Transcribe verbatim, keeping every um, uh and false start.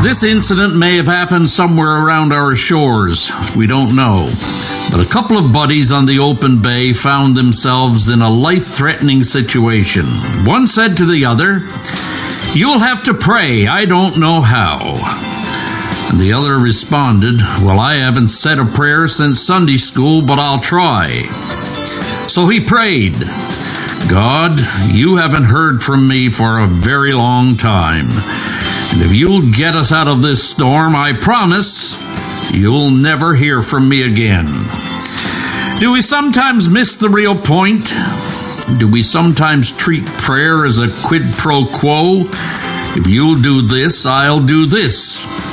This incident may have happened somewhere around our shores. We don't know. But a couple of buddies on the open bay found themselves in a life-threatening situation. One said to the other, "You'll have to pray, I don't know how." And the other responded, "Well, I haven't said a prayer since Sunday school, but I'll try." So he prayed, "God, you haven't heard from me for a very long time. And if you'll get us out of this storm, I promise you'll never hear from me again." Do we sometimes miss the real point? Do we sometimes treat prayer as a quid pro quo? If you'll do this, I'll do this.